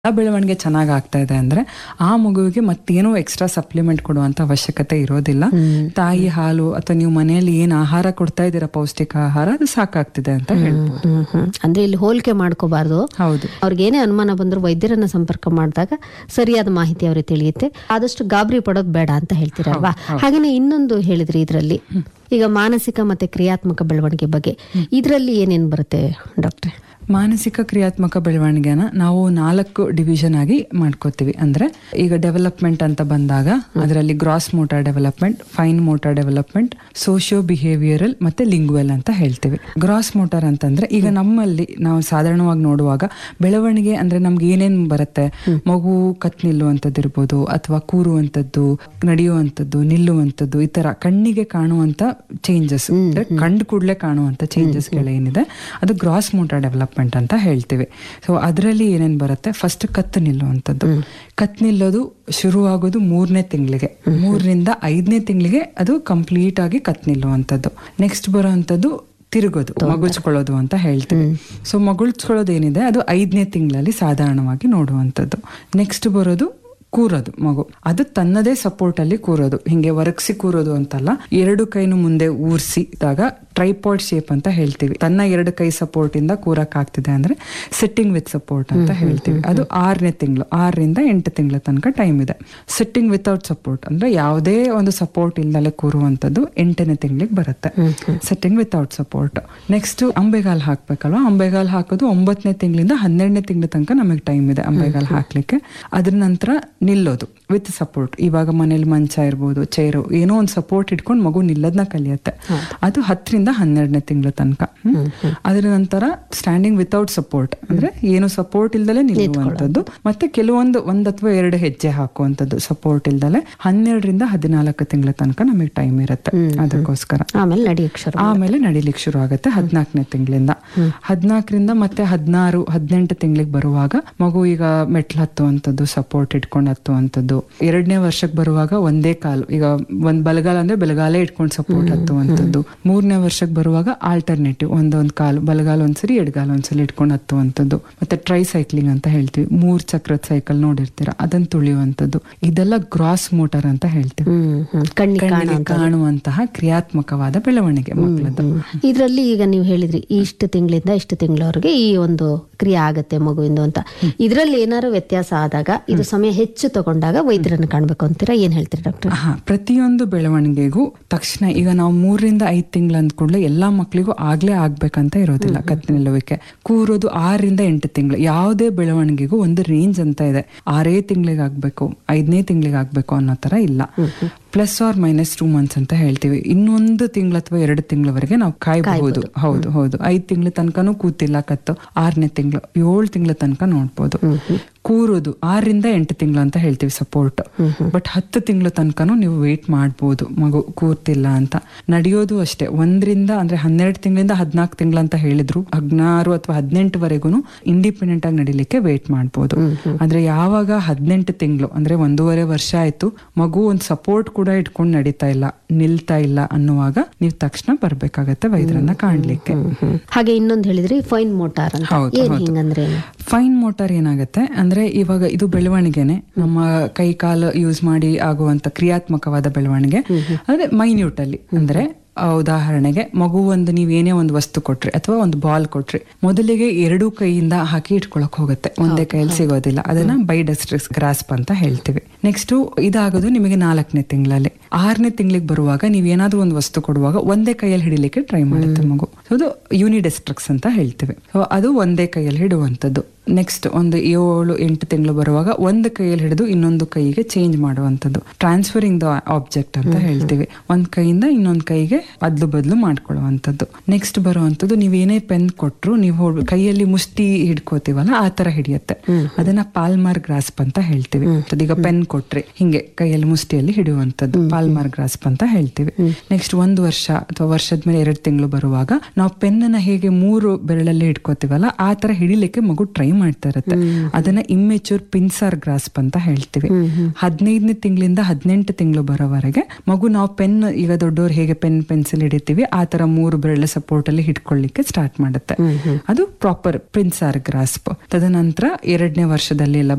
ಬೆಳವಣಿಗೆ ಚೆನ್ನಾಗಿ ಆಗ್ತಾ ಇದೆ ಅಂದ್ರೆ ಆ ಮಗುವಿಗೆ ಮತ್ತೇನೋ ಎಕ್ಸ್ಟ್ರಾ ಸಪ್ಲಿಮೆಂಟ್ ಕೊಡುವಂತ ಅವಶ್ಯಕತೆ ಇರೋದಿಲ್ಲ. ತಾಯಿ ಹಾಲು ಅಥವಾ ನೀವು ಮನೆಯಲ್ಲಿ ಏನ್ ಆಹಾರ ಕೊಡ್ತಾ ಇದ್ದೀರಾ, ಪೌಷ್ಟಿಕ ಆಹಾರ, ಅದು ಸಾಕಾಗ್ತಿದೆ ಅಂತ ಹೇಳ್ಬೋದು. ಅಂದ್ರೆ ಇಲ್ಲಿ ಹೋಲಿಕೆ ಮಾಡ್ಕೋಬಾರ್ದು. ಹೌದು, ಅವ್ರಿಗೆ ಏನೇ ಅನುಮಾನ ಬಂದ್ರು ವೈದ್ಯರನ್ನ ಸಂಪರ್ಕ ಮಾಡಿದಾಗ ಸರಿಯಾದ ಮಾಹಿತಿ ಅವ್ರಿಗೆ ತಿಳಿಯುತ್ತೆ. ಆದಷ್ಟು ಗಾಬರಿ ಪಡೋದು ಬೇಡ ಅಂತ ಹೇಳ್ತೀರಲ್ವಾ. ಹಾಗೇನೆ ಇನ್ನೊಂದು ಹೇಳಿದ್ರಿ ಇದ್ರಲ್ಲಿ, ಈಗ ಮಾನಸಿಕ ಮತ್ತೆ ಕ್ರಿಯಾತ್ಮಕ ಬೆಳವಣಿಗೆ ಬಗ್ಗೆ, ಇದರಲ್ಲಿ ಏನೇನ್ ಬರುತ್ತೆ ಡಾಕ್ಟ್ರೆ? ಮಾನಸಿಕ ಕ್ರಿಯಾತ್ಮಕ ಬೆಳವಣಿಗೆನ ನಾವು 4 ಡಿವಿಷನ್ ಆಗಿ ಮಾಡ್ಕೋತೀವಿ. ಅಂದ್ರೆ ಈಗ ಡೆವಲಪ್ಮೆಂಟ್ ಅಂತ ಬಂದಾಗ ಅದರಲ್ಲಿ gross motor development, fine motor development, socio behavioural ಮತ್ತೆ ಲಿಂಗ್ವೆಲ್ ಅಂತ ಹೇಳ್ತೀವಿ. ಗ್ರಾಸ್ ಮೋಟಾರ್ ಅಂತಂದ್ರೆ ಈಗ ನಮ್ಮಲ್ಲಿ ನಾವು ಸಾಧಾರಣವಾಗಿ ನೋಡುವಾಗ ಬೆಳವಣಿಗೆ ಅಂದ್ರೆ ನಮ್ಗೆ ಏನೇನ್ ಬರುತ್ತೆ, ಮಗು ಕತ್ ನಿಲ್ಲುವಂಥದ್ದು ಇರ್ಬೋದು, ಅಥವಾ ಕೂರುವಂಥದ್ದು, ನಡೆಯುವಂಥದ್ದು, ನಿಲ್ಲುವಂಥದ್ದು, ಈ ತರ ಕಣ್ಣಿಗೆ ಕಾಣುವಂತ ಚೇಂಜಸ್, ಅಂದ್ರೆ ಕಂಡು ಕೂಡಲೇ ಕಾಣುವಂತ ಚೇಂಜಸ್ಗಳೇನಿದೆ ಅದು ಗ್ರಾಸ್ ಮೋಟಾರ್ ಡೆವಲಪ್ಮೆಂಟ್ ಅಂತ ಹೇಳ್ತೀವಿ. ಸೊ ಅದರಲ್ಲಿ ಏನೇನ್ ಬರುತ್ತೆ, ಫಸ್ಟ್ ಕತ್ತು ನಿಲ್ಲುವಂಥದ್ದು. ಕತ್ ನಿಲ್ಲೋದು ಶುರುವಾಗೋದು 3ನೇ ತಿಂಗಳಿಗೆ, 3ರಿಂದ 5ನೇ ತಿಂಗಳಿಗೆ ಅದು ಕಂಪ್ಲೀಟ್ ಆಗಿ ಕತ್ ನಿಲ್ಲುವಂಥದ್ದು. ನೆಕ್ಸ್ಟ್ ಬರುವಂಥದ್ದು ತಿರುಗೋದು, ಮಗುಚ್ಕೊಳ್ಳೋದು ಅಂತ ಹೇಳ್ತೀವಿ. ಸೊ ಮಗುಳ್ಸ್ಕೊಳ್ಳೋದು ಏನಿದೆ ಅದು 5ನೇ ತಿಂಗಳಲ್ಲಿ ಸಾಧಾರಣವಾಗಿ ನೋಡುವಂಥದ್ದು. ನೆಕ್ಸ್ಟ್ ಬರೋದು ಕೂರೋದು ಮಗು, ಅದು ತನ್ನದೇ ಸಪೋರ್ಟ್ ಅಲ್ಲಿ ಕೂರೋದು, ಹಿಂಗೆ ಒರಗಿಸಿ ಕೂರೋದು ಅಂತಲ್ಲ, 2 ಕೈನು ಮುಂದೆ ಊರ್ಸಿದಾಗ ಟ್ರೈಪಾಡ್ ಶೇಪ್ ಅಂತ ಹೇಳ್ತೀವಿ. ತನ್ನ 2 ಕೈ ಸಪೋರ್ಟ್ ಇಂದ ಕೂರಕ್ ಆಗ್ತಿದೆ ಅಂದ್ರೆ ಸಿಟ್ಟಿಂಗ್ ವಿತ್ ಸಪೋರ್ಟ್ ಅಂತ ಹೇಳ್ತೀವಿ. ಅದು 6ನೇ ತಿಂಗಳು, 6ರಿಂದ 8 ತಿಂಗಳ ತನಕ ಟೈಮ್ ಇದೆ. ಸಿಟ್ಟಿಂಗ್ ವಿತೌಟ್ ಸಪೋರ್ಟ್ ಅಂದ್ರೆ ಯಾವುದೇ ಒಂದು ಸಪೋರ್ಟ್ ಇಲ್ದಲೆ ಕೂರುವಂತದ್ದು 8ನೇ ತಿಂಗಳಿಗೆ ಬರುತ್ತೆ, ಸಿಟ್ಟಿಂಗ್ ವಿತೌಟ್ ಸಪೋರ್ಟ್. ನೆಕ್ಸ್ಟ್ ಅಂಬೆಗಾಲ್ ಹಾಕ್ಬೇಕಲ್ವಾ, ಅಂಬೆಗಾಲ್ ಹಾಕೋದು 9ನೇ ತಿಂಗಳಿಂದ 12ನೇ ತಿಂಗಳ ತನಕ ನಮಗೆ ಟೈಮ್ ಇದೆ ಅಂಬೆಗಾಲ್ ಹಾಕ್ಲಿಕ್ಕೆ. ಅದ್ರ ನಂತರ ನಿಲ್ಲೋದು ವಿತ್ ಸಪೋರ್ಟ್. ಇವಾಗ ಮನೇಲಿ ಮಂಚ ಇರ್ಬೋದು, ಚೇರು, ಏನೋ ಒಂದು ಸಪೋರ್ಟ್ ಇಟ್ಕೊಂಡು ಮಗು ನಿಲ್ಲೋದನ್ನ ಕಲಿಯುತ್ತೆ. ಅದು 10ರಿಂದ 12ನೇ ತಿಂಗಳ ತನಕ. ಅದರ ನಂತರ ಸ್ಟ್ಯಾಂಡಿಂಗ್ ವಿತೌಟ್ ಸಪೋರ್ಟ್ ಅಂದ್ರೆ ಏನು ಸಪೋರ್ಟ್ ಇಲ್ದಲೆ ನಿಲ್ಲುವಂಥದ್ದು, ಮತ್ತೆ ಕೆಲವೊಂದು 1 ಅಥವಾ 2 ಹೆಜ್ಜೆ ಹಾಕುವಂಥದ್ದು ಸಪೋರ್ಟ್ ಇಲ್ದಲೆ 12ರಿಂದ 14 ತಿಂಗಳ ತನಕ ನಮಗೆ ಟೈಮ್ ಇರುತ್ತೆ. ಅದಕ್ಕೋಸ್ಕರ ಆಮೇಲೆ ನಡಿಲಿಕ್ಕೆ ಶುರು ಆಗುತ್ತೆ 14ನೇ ತಿಂಗಳಿಂದ. 14ರಿಂದ ಮತ್ತೆ 16, 18 ತಿಂಗಳಿಗೆ ಬರುವಾಗ ಮಗು ಈಗ ಮೆಟ್ಲು ಹತ್ತುವಂಥದ್ದು, ಸಪೋರ್ಟ್ ಇಟ್ಕೊಂಡು ಹತ್ತುವಂಥದ್ದು. 2ನೇ ವರ್ಷಕ್ಕೆ ಬರುವಾಗ ಒಂದೇ ಕಾಲು, ಈಗ ಒಂದ್ ಬಲಗಾಲ ಅಂದ್ರೆ ಬೆಳಗಾಲೇ ಇಟ್ಕೊಂಡು ಸಪೋರ್ಟ್ ಹತ್ತುವಂಥದ್ದು. 3ನೇ ವರ್ಷಕ್ಕೆ ಬರುವಾಗ ಆಲ್ಟರ್ನೇಟಿವ್, ಒಂದೊಂದು ಕಾಲು, ಬಲಗಾಲ ಒಂದ್ಸರಿ ಎಡಗಾಲ ಒಂದ್ಸಲಿ ಇಟ್ಕೊಂಡು ಹತ್ತುವಂಥದ್ದು. ಮತ್ತೆ ಟ್ರೈ ಸೈಕ್ಲಿಂಗ್ ಅಂತ ಹೇಳ್ತೀವಿ, 3 ಚಕ್ರದ ಸೈಕಲ್ ನೋಡಿರ್ತೀರಾ, ಅದನ್ನ ತುಳಿಯುವಂಥದ್ದು. ಇದೆಲ್ಲ ಗ್ರಾಸ್ ಮೋಟಾರ್ ಅಂತ ಹೇಳ್ತೀವಿ, ಕಣ್ಣಿಗೆ ಕಾಣುವಂತಹ ಕ್ರಿಯಾತ್ಮಕವಾದ ಬೆಳವಣಿಗೆ ಮಕ್ಕಳದ್ದು. ಇದರಲ್ಲಿ ಈಗ ನೀವು ಹೇಳಿದ್ರಿ ಇಷ್ಟು ತಿಂಗಳಿಂದ ಇಷ್ಟು ತಿಂಗಳವರೆಗೆ ಈ ಒಂದು ಕ್ರಿಯೆ ಆಗತ್ತೆ ಮಗುವಿಂದು ಅಂತ. ಇದರಲ್ಲಿ ಏನಾದ್ರು ವ್ಯತ್ಯಾಸ ಆದಾಗ, ಇದು ಸಮಯ ಹೆಚ್ಚು ತಗೊಂಡಾಗ ವೈದ್ಯರನ್ನು ಕಾಣ್ಬೇಕು ಅಂತೀರಾ, ಏನ್ ಹೇಳ್ತೀರಿ ಡಾಕ್ಟರ್? ಪ್ರತಿಯೊಂದು ಬೆಳವಣಿಗೆಗೂ ತಕ್ಷಣ ಈಗ ನಾವು 3ರಿಂದ 5 ತಿಂಗಳು ಅಂದ್ಕೊಂಡ್ಲೆ ಎಲ್ಲಾ ಮಕ್ಳಿಗೂ ಆಗ್ಲೇ ಆಗ್ಬೇಕಂತ ಇರೋದಿಲ್ಲ. ಕತ್ತು ನಿಲ್ಲುವಿಕೆ ಕೂರೋದು 6ರಿಂದ 8 ತಿಂಗಳು. ಯಾವುದೇ ಬೆಳವಣಿಗೆಗೂ ಒಂದು ರೇಂಜ್ ಅಂತ ಇದೆ. 6 ತಿಂಗಳಿಗೆ ಆಗ್ಬೇಕು, 5ನೇ ತಿಂಗಳಿಗೆ ಆಗ್ಬೇಕು ಅನ್ನೋ ತರ ಇಲ್ಲ. ಪ್ಲಸ್ ಆರ್ ಮೈನಸ್ 2 ಮಂತ್ಸ್ ಅಂತ ಹೇಳ್ತೀವಿ. ಇನ್ನೊಂದು ತಿಂಗಳು ಅಥವಾ 2 ತಿಂಗಳವರೆಗೆ ನಾವು ಕಾಯಬಹುದು. ಹೌದು 5 ತಿಂಗಳ ತನಕನೂ ಕೂತಿಲ್ಲ ಕತ್ತು, 6ನೇ ತಿಂಗಳು 7 ತಿಂಗಳ ತನಕ ನೋಡ್ಬೋದು. ಕೂರೋದು 6ರಿಂದ 8 ತಿಂಗಳು ಅಂತ ಹೇಳ್ತೀವಿ ಸಪೋರ್ಟ್. ಬಟ್ 10 ತಿಂಗಳ ತನಕನೂ ನೀವು ವೇಟ್ ಮಾಡ್ಬೋದು ಮಗು ಕೂರ್ತಿಲ್ಲ ಅಂತ. ನಡೆಯೋದು ಅಷ್ಟೇ, 1ರಿಂದ ಅಂದ್ರೆ 12 ತಿಂಗಳಿಂದ 14 ತಿಂಗಳು ಅಂತ ಹೇಳಿದ್ರು, 16 ಅಥವಾ 18ವರೆಗೂ ಇಂಡಿಪೆಂಡೆಂಟ್ ಆಗಿ ನಡಿಲಿಕ್ಕೆ ವೇಟ್ ಮಾಡ್ಬೋದು. ಅಂದ್ರೆ ಯಾವಾಗ 18 ತಿಂಗಳು ಅಂದ್ರೆ 1.5 ವರ್ಷ ಆಯ್ತು, ಮಗು ಒಂದು ಸಪೋರ್ಟ್ ಕೂಡ ಇಟ್ಕೊಂಡು ನಡೀತಾ ಇಲ್ಲ, ನಿಲ್ತಾ ಇಲ್ಲ ಅನ್ನುವಾಗ ನೀವು ತಕ್ಷಣ ಬರ್ಬೇಕಾಗತ್ತೆ ವೈದ್ಯರನ್ನ ಕಾಣ್ಲಿಕ್ಕೆ. ಹಾಗೆ ಇನ್ನೊಂದು ಹೇಳಿದ್ರಿ ಫೈನ್ ಮೋಟಾರ್ ಅಂತ. ಫೈನ್ ಮೋಟಾರ್ ಏನಾಗುತ್ತೆ ಅಂದ್ರೆ ಇವಾಗ ಇದು ಬೆಳವಣಿಗೆನೆ, ನಮ್ಮ ಕೈ ಕಾಲು ಯೂಸ್ ಮಾಡಿ ಆಗುವಂತ ಕ್ರಿಯಾತ್ಮಕವಾದ ಬೆಳವಣಿಗೆ. ಅಂದ್ರೆ ಮೈನ್ಯೂಟ್ ಅಲ್ಲಿ ಅಂದ್ರೆ ಉದಾಹರಣೆಗೆ ಮಗು ಒಂದು ನೀವೇನೇ ಒಂದು ವಸ್ತು ಕೊಟ್ರಿ ಅಥವಾ ಒಂದು ಬಾಲ್ ಕೊಟ್ರಿ, ಮೊದಲಿಗೆ 2 ಕೈಯಿಂದ ಹಾಕಿ ಇಟ್ಕೊಳಕ್ ಹೋಗುತ್ತೆ, ಒಂದೇ ಕೈಯಲ್ಲಿ ಸಿಗೋದಿಲ್ಲ. ಅದನ್ನ ಬೈಡೆಸ್ಟ್ರಿಕ್ಸ್ ಗ್ರಾಸ್ಪ್ ಅಂತ ಹೇಳ್ತೀವಿ. ನೆಕ್ಸ್ಟ್ ಇದಾಗೋದು ನಿಮಗೆ 4ನೇ ತಿಂಗಳಲ್ಲಿ. 6ನೇ ತಿಂಗಳಿಗೆ ಬರುವಾಗ ನೀವೇನಾದ್ರೂ ಒಂದು ವಸ್ತು ಕೊಡುವಾಗ ಒಂದೇ ಕೈಯಲ್ಲಿ ಹಿಡಿಲಿಕ್ಕೆ ಟ್ರೈ ಮಾಡುತ್ತೆ ಮಗು. ಅದು ಯೂನಿಡೆಸ್ಟ್ರಿಕ್ಸ್ ಅಂತ ಹೇಳ್ತೀವಿ. ಅದು ಒಂದೇ ಕೈಯಲ್ಲಿ ಹಿಡುವಂಥದ್ದು. ನೆಕ್ಸ್ಟ್ ಒಂದು 7-8 ತಿಂಗಳು ಬರುವಾಗ ಒಂದು ಕೈಯಲ್ಲಿ ಹಿಡಿದು ಇನ್ನೊಂದು ಕೈಗೆ ಚೇಂಜ್ ಮಾಡುವಂಥದ್ದು, ಟ್ರಾನ್ಸ್ಫರಿಂಗ್ ದ ಆಬ್ಜೆಕ್ಟ್ ಅಂತ ಹೇಳ್ತೀವಿ. ಒಂದ್ ಕೈಯಿಂದ ಇನ್ನೊಂದ್ ಕೈಗೆ ಬದಲು ಮಾಡ್ಕೊಳ್ಳುವಂಥದ್ದು. ನೆಕ್ಸ್ಟ್ ಬರುವಂಥದ್ದು, ನೀವೇನೇ ಪೆನ್ ಕೊಟ್ರು ನೀವು ಕೈಯಲ್ಲಿ ಮುಷ್ಟಿ ಹಿಡ್ಕೋತೀವಲ್ಲ ಆ ತರ ಹಿಡಿಯುತ್ತೆ, ಅದನ್ನ ಪಾಲ್ಮಾರ್ ಗ್ರಾಸ್ಪ್ ಅಂತ ಹೇಳ್ತೀವಿ. ಈಗ ಪೆನ್ ಕೊಟ್ರಿ ಹಿಂಗೆ ಕೈಯಲ್ಲಿ ಮುಷ್ಟಿಯಲ್ಲಿ ಹಿಡಿಯುವಂಥದ್ದು ಪಾಲ್ಮಾರ್ ಗ್ರಾಸ್ಪ್ ಅಂತ ಹೇಳ್ತೀವಿ. ನೆಕ್ಸ್ಟ್ 1 ವರ್ಷ ಅಥವಾ ವರ್ಷದ ಮೇಲೆ 2 ತಿಂಗಳು ಬರುವಾಗ ನಾವು ಪೆನ್ನ ಹೇಗೆ 3 ಬೆರಳಲ್ಲಿ ಹಿಡ್ಕೋತೀವಲ್ಲ ಆ ತರ ಹಿಡಿಲಿಕ್ಕೆ ಮಗು ಟ್ರೈ ಮಾಡ್ತಾ ಇರುತ್ತೆ. ಅದನ್ನ ಇಮ್ಮೆಚೂರ್ ಪಿನ್ಸಾರ್ ಗ್ರಾಸ್ಪ್ ಅಂತ ಹೇಳ್ತೀವಿ. 15ನೇ ತಿಂಗಳಿಂದ 18 ತಿಂಗಳು ಬರೋವರೆಗೆ ಮಗು ನಾವು ಪೆನ್, ಈಗ ದೊಡ್ಡವ್ರು ಹೇಗೆ ಪೆನ್ಸಿಲ್ ಹಿಡಿತೀವಿ ಆ ತರ 3 ಬೆರಳ ಸಪೋರ್ಟ್ ಅಲ್ಲಿ ಹಿಡ್ಕೊಳ್ಳಿಕ್ಕೆ ಸ್ಟಾರ್ಟ್ ಮಾಡುತ್ತೆ. ಅದು ಪ್ರಾಪರ್ ಪಿನ್ಸಾರ್ ಗ್ರಾಸ್ಪ್. ತದನಂತರ 2ನೇ ವರ್ಷದಲ್ಲಿ ಎಲ್ಲ